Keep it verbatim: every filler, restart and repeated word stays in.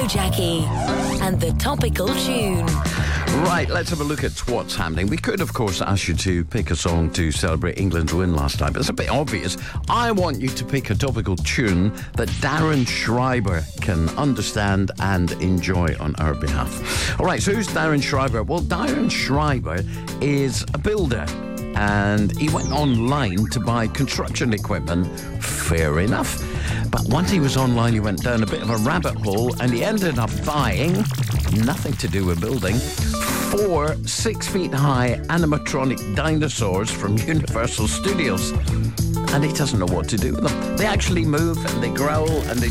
Jackie and the topical tune. Right, let's have a look at what's happening. We could, of course, ask you to pick a song to celebrate England's win last night, but it's a bit obvious. I want you to pick a topical tune that Darren Schreiber can understand and enjoy on our behalf. All right, so who's Darren Schreiber? Well, Darren Schreiber is a builder, and he went online to buy construction equipment. Fair enough. But once he was online, he went down a bit of a rabbit hole, and he ended up buying, nothing to do with building, four six feet high animatronic dinosaurs from Universal Studios. And he doesn't know what to do with them. They actually move and they growl and they